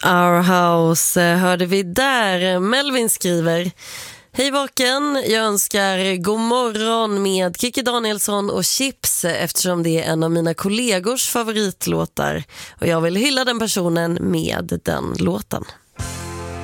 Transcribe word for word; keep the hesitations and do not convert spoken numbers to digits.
Our House hörde vi där. Melvin skriver: Hej Vaken, jag önskar god morgon med Kikki Danielsson och Chips eftersom det är en av mina kollegors favoritlåtar och jag vill hylla den personen med den låten.